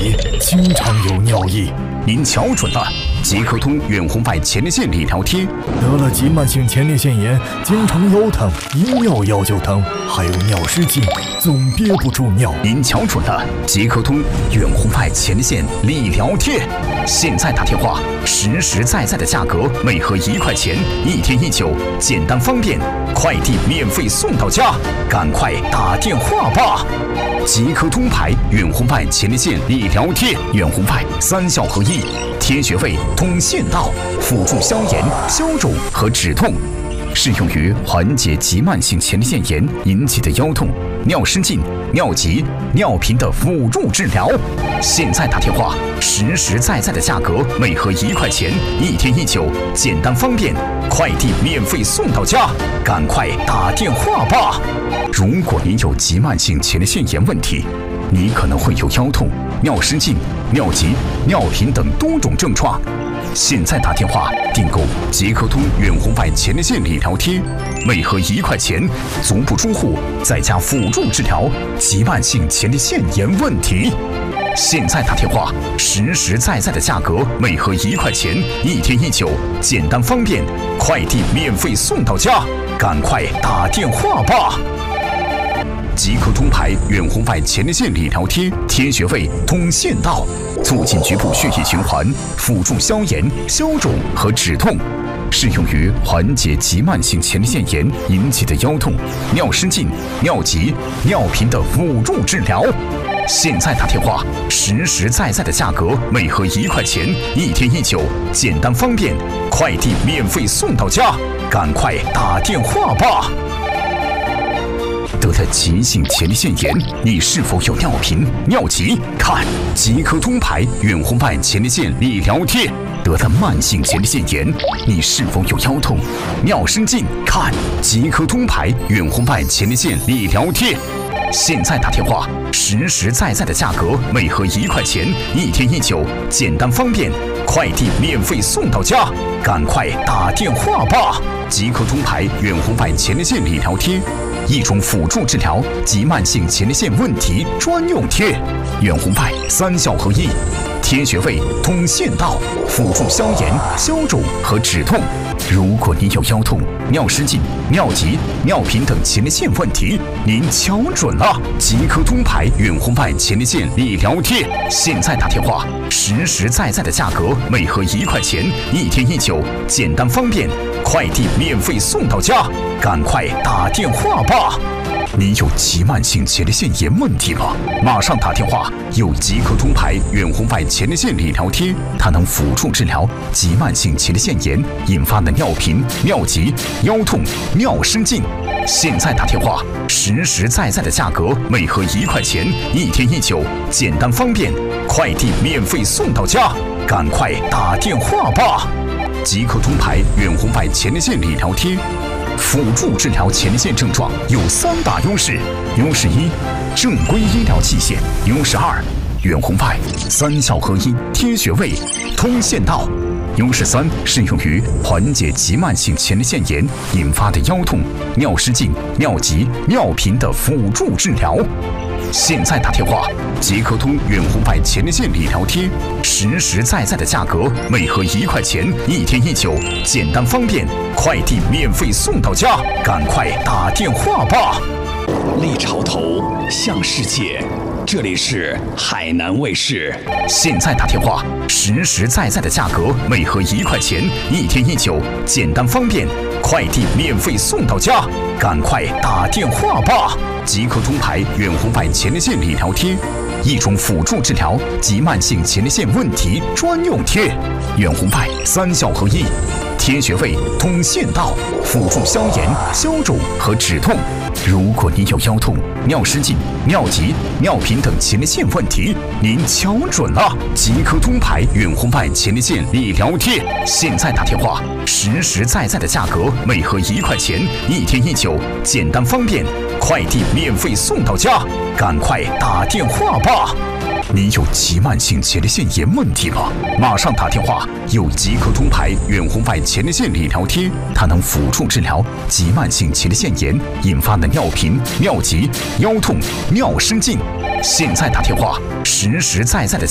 里经常有尿意。 您瞧准了，即刻通远红外前列腺理疗贴。 得了急慢性前列腺炎，经常腰疼，一尿药就疼，还有尿失禁，总憋不住尿。 您瞧准了，即刻通远红外前列腺理疗贴。现在打电话，实实在在的价格，每盒1块钱，1天1酒，简单方便，快递免费送到家，赶快打电话吧！即刻通牌远红外前列腺理疗贴，远红外3效合一，贴穴位，通腺道，辅助消炎、消肿和止痛，适用于缓解急慢性前列腺炎引起的腰痛、尿失禁、尿急、尿频的辅助治疗。现在打电话，实实在在的价格，每盒1块钱，1天1酒，简单方便，快递免费送到家，赶快打电话吧！如果您有急慢性前列腺炎问题，你可能会有腰痛、尿失禁、尿急、尿频等多种症状。现在打电话订购即刻通远红外前列腺理疗贴，每盒1块钱，足不出户，在家辅助治疗急慢性前列腺炎问题。现在打电话，实实在在的价格，每盒1块钱，1天1酒，简单方便，快递免费送到家，赶快打电话吧！即刻通牌远红外前列腺理疗贴，贴穴位，通腺道，促进局部血液循环，辅助消炎、消肿和止痛，适用于缓解急慢性前列腺炎引起的腰痛、尿失禁、尿急、尿频的辅助治疗。现在打电话，实实在在的价格，每盒1块钱，1天1酒，简单方便，快递免费送到家，赶快打电话吧！得了急性前列腺炎，你是否有尿频、尿急？看即刻通牌远红外前列腺理疗贴。得了慢性前列腺炎，你是否有腰痛、尿失禁？看即刻通牌远红外前列腺理疗贴。现在打电话，实实在在的价格，每盒1块钱，1天1酒，简单方便，快递免费送到家，赶快打电话吧！即刻通牌远红外前列腺理疗贴，一种辅助治疗急慢性前列腺问题专用贴，远红外3效合一，贴穴位，通腺道，辅助消炎、消肿和止痛。如果您有腰痛、尿失禁、尿急、尿频等前列腺问题，您瞧准了，即刻通牌远红外前列腺理疗贴。现在打电话，实实在在的价格，每盒1块钱，1天1酒，简单方便，快递免费送到家，赶快打电话吧！你有急慢性前列腺炎问题吗？马上打电话！有即刻通牌远红外前列腺理疗贴，它能辅助治疗急慢性前列腺炎引发的尿频、尿急、腰痛、尿失禁。现在打电话，实实在在的价格，每盒1块钱，1天1酒，简单方便，快递免费送到家，赶快打电话吧！即刻通牌远红外前列腺理疗贴。辅助治疗前列腺症状有3大优势：优势1，正规医疗器械；优势2，远红外3效合一，贴穴位，通腺道；优势3，适用于缓解急慢性前列腺炎引发的腰痛、尿失禁、尿急、尿频的辅助治疗。现在打电话，即刻通远红外前列腺理疗贴，实实在在的价格，每盒1块钱，1天1酒，简单方便，快递免费送到家，赶快打电话吧！ 立潮头，向世界，这里是海南卫视。 现在打电话，实实在在的价格，每盒1块钱，1天1酒，简单方便，快递免费送到家，赶快打电话吧！即刻通牌远红外前列腺理疗贴，一种辅助治疗急慢性前列腺问题专用贴，远红外3效合一，贴穴位，通腺道，辅助消炎、消肿和止痛。如果您有腰痛、尿失禁、尿急、尿频等前列腺问题，您瞧准了，即刻通牌远红外前列腺理疗贴。现在打电话，实实在在的价格，每盒1块钱，1天1酒，简单方便，快递免费送到家，赶快打电话吧！你有急慢性前列腺炎问题吗？马上打电话！有即刻通牌远红外前列腺理疗贴，它能辅助治疗急慢性前列腺炎引发的尿频、尿急、腰痛、尿失禁。现在打电话，实实在在的